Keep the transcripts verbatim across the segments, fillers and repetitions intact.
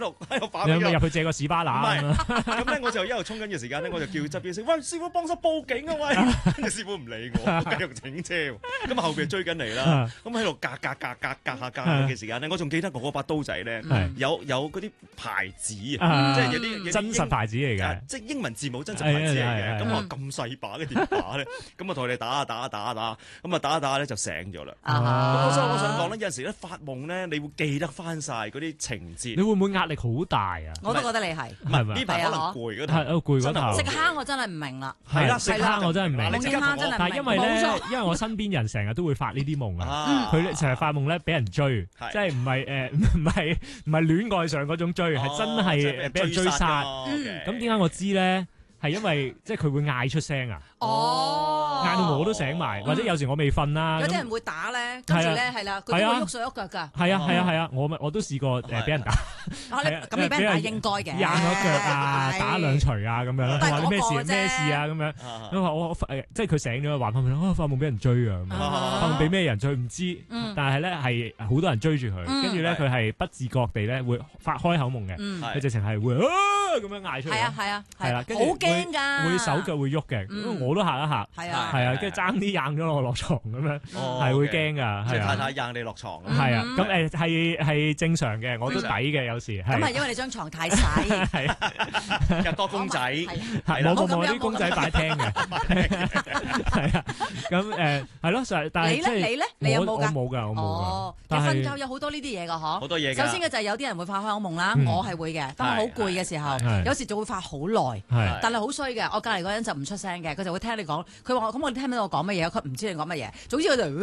度喺度發。 你有冇入去借個屎巴乸？ 唔係，咁咧我就一路衝緊嘅時間咧，我就叫側邊師傅，喂，師傅幫手報警啊喂！跟住師傅唔理我，繼續整車。咁啊後邊追緊嚟啦，咁喺度格格格格格下格嘅時間咧，我仲記得我嗰把刀仔咧有有嗰啲牌子啊，即係有啲真實牌子嚟嘅， 即係英文字母真實牌子嚟嘅。咁我咁細把嘅電話咧，咁我同佢哋打下打下打下打，咁啊打下打下咧就醒咗啦。咁所以我想講咧，有陣時咧發夢咧，你會記得翻晒嗰啲情節。 你會唔會壓力好大啊？ 我都覺得你係， 唔係呢排可能攰嗰頭， 攰嗰頭。 食蝦我真係唔明啦。 係啦， 食蝦我真係唔明。 夢見蝦真係唔明。 但係因為咧，因為我身邊人成日都會發呢啲夢啊，佢咧成日發夢咧俾人追，即係唔係誒唔係唔係戀愛上嗰種追，係真係俾人追殺。咁點解我知咧？係因為即係佢會嗌出聲啊！ 哦， 嗌到我都醒埋，或者有時我未瞓啦。 有啲人會打咧，跟住咧係啦，佢都會喐手喐腳㗎。 係啊係啊係啊！我咪我都試過誒俾人打。 咁你俾人打應該嘅。 硬咗腳啊，打兩錘啊咁樣。話你咩事咩事啊咁樣？因為我誒即係佢醒咗，話翻佢啊發夢俾人追啊，發夢俾咩人追唔知，但係咧係好多人追住佢，跟住咧佢係不自覺地咧會發開口夢嘅，佢直情係會啊咁樣嗌出嚟。 係啊係啊係啦， 好驚㗎， 會手腳會喐嘅，咁我都嚇一嚇。 係啊係啊，跟住爭啲硬咗我落床咁樣，係會驚㗎。 即係太太硬你落床。 係啊，咁誒係係正常嘅，我都抵嘅有時。 咁係因為你張床太細， 係入多公仔， 係冇冇冇啲公仔擺廳嘅，係啊，咁誒係咯，但係你咧你咧你有冇㗎？ 我冇㗎，我冇㗎。 但係瞓覺有好多呢啲嘢㗎，嗬。 好多嘢㗎。 首先嘅就係有啲人會發開口夢啦，我係會嘅。當我好攰嘅時候，有時就會發好耐，但係好衰嘅。我隔離嗰人就唔出聲嘅，佢就會聽你講。佢話：咁我聽唔到我講乜嘢？佢唔知你講乜嘢。總之佢就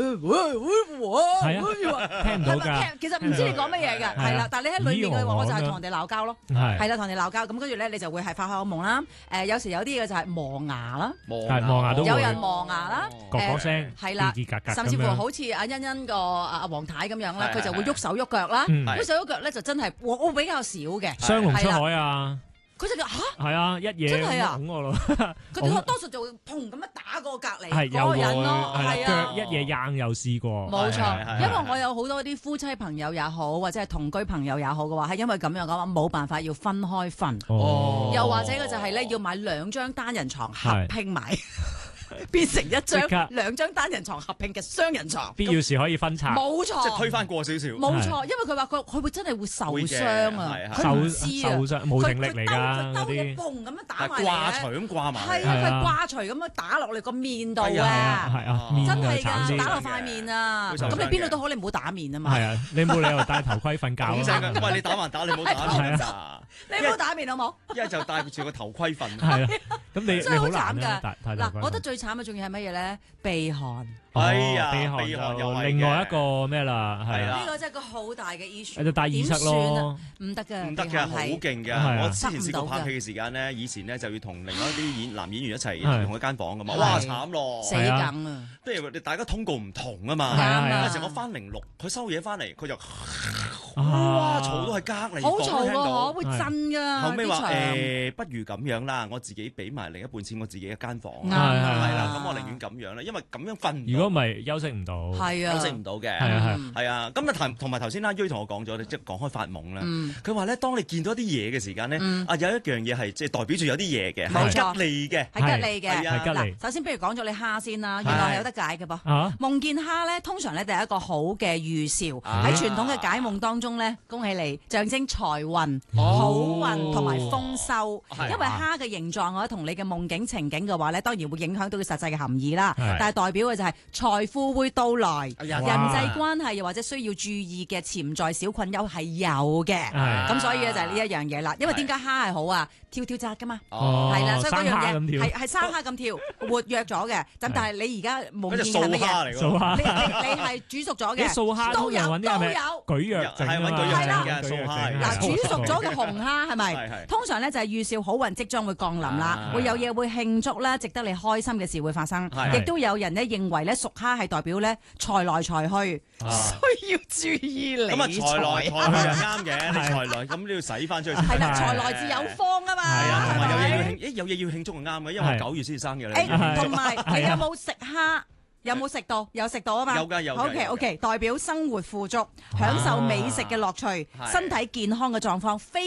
聽唔到㗎。 其實唔知你講乜嘢㗎，係啦。但係你喺裏面嘅話，我就係同人哋鬧交咯。係啦，同人哋鬧交。咁跟住咧，你就會係發開口夢啦。誒，有時有啲嘢就係磨牙啦， 磨牙都有人磨牙啦， 咯咯聲， 係啦，甚至乎好似阿欣欣個阿阿黃太咁樣啦，佢就會喐手喐腳啦。喐手喐腳咧就真係我我比較少嘅。 雙龍出海啊！ 佢就嚇係啊，一嘢真係啊， 拱我咯！ 佢哋多數就會砰咁樣打過隔離係嗰個人咯，係啊， 腳一嘢硬又試過。 冇錯，因為我有好多啲夫妻朋友也好，或者係同居朋友也好嘅話，係因為咁樣講話冇辦法要分開瞓，又或者佢就係咧要買兩張單人床合拼埋。變成一張兩張單人床合拼嘅雙人床， 必要時可以分拆。 冇錯， 即係推翻過少少。 冇錯，因為佢話佢佢會真係會受傷啊， 受受傷冇情力嚟㗎嗰啲，砰咁樣打埋嚟掛錘咁掛埋， 係啊，佢掛錘咁樣打落你個面度啊，係啊， 真係㗎，打落塊面啊，咁你邊度都好，你唔好打面啊嘛。 係啊，你冇理由戴頭盔瞓覺啊。 喂，你打還打，你唔好打面咋。 你唔好打面好冇？ 一係就戴住個頭盔瞓。 係啊，咁你真係好慘㗎。嗱，我覺得最慘嘅仲要係乜嘢咧？鼻鼾。 係啊， 鼻鼾又另外一個咩啦？係啊， 呢個真係個好大嘅 issue。 就戴耳塞咯， 唔得㗎， 唔得㗎，好勁㗎！我之前試過拍戲嘅時間咧，以前咧就要同另外一啲演男演員一齊同一間房㗎嘛，哇慘咯， 死梗啊！ 不如你大家通告唔同啊嘛，有時我翻零六，佢收嘢翻嚟，佢就哇嘈到係隔離房都聽到， 會震㗎。 後尾話誒，不如咁樣啦，我自己俾埋另一半錢，我自己一間房，係係啦，咁我寧願咁樣啦，因為咁樣瞓。 如果唔係休息唔到， 係啊， 休息唔到嘅， 係啊係啊。咁啊同同埋頭先阿於同我講咗，即係講開發夢啦。佢話咧，當你見到一啲嘢嘅時間咧，啊有一樣嘢係即係代表住有啲嘢嘅，係吉利嘅， 係吉利嘅。 係吉利。 首先，不如講咗你蝦先啦，原來係有得解嘅噃。夢見蝦咧，通常咧就係一個好嘅預兆。喺傳統嘅解夢當中咧，恭喜你，象徵財運、好運同埋豐收。因為蝦嘅形狀我同你嘅夢境情景嘅話咧，當然會影響到佢實際嘅含義啦。但係代表嘅就係財富會到來，人際關係又或者需要注意嘅潛在小困擾係有嘅。咁所以咧就係呢一樣嘢啦。因為點解蝦係好啊？跳跳紮噶嘛，係啦，所以嗰樣嘢係係生蝦咁跳，活躍咗嘅。咁但係你而家夢見係乜嘢？ 素蝦， 你你你係煮熟咗嘅， 素蝦都有都有舉藥整啊嘛， 係啦， 素蝦嗱煮熟咗嘅紅蝦係咪？通常咧就係預兆好運即將會降臨啦，會有嘢會慶祝啦，值得你開心嘅事會發生。亦都有人咧認為咧熟蝦係代表咧財來財去，需要注意理財。 咁啊財來財去就啱嘅，你財來咁你要使翻出去。 係啦，財來自有方啊嘛。 係啊，同埋有嘢要慶，誒有嘢要慶祝係啱嘅，因為我九月先生嘅咧。 誒，同埋你有冇食蝦？有冇食到？有食到啊嘛。 有㗎有㗎。 O K O K，代表生活富足，享受美食嘅樂趣，身體健康嘅狀況非